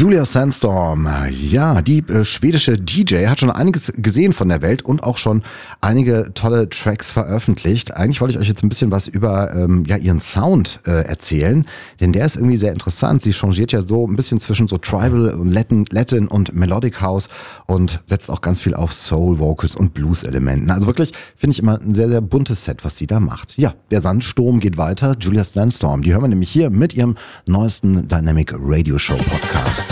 Julia Sandstorm, ja, die schwedische DJ hat schon einiges gesehen von der Welt und auch schon einige tolle Tracks veröffentlicht. Eigentlich wollte ich euch jetzt ein bisschen was über ihren Sound erzählen, denn der ist irgendwie sehr interessant. Sie changiert ja so ein bisschen zwischen so Tribal und Latin und Melodic House und setzt auch ganz viel auf Soul Vocals und Blues Elementen. Also wirklich finde ich immer ein sehr, sehr buntes Set, was sie da macht. Ja, der Sandsturm geht weiter. Julia Sandstorm, die hören wir nämlich hier mit ihrem neuesten Dynamic Radio Show Podcast.